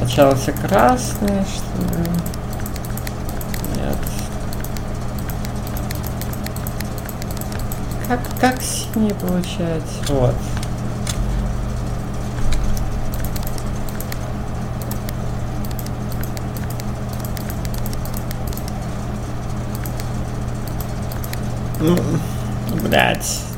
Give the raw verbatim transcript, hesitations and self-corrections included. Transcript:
Сначала все красные, что ли? Нет. Как, как синий получается? Вот. Ну, блять.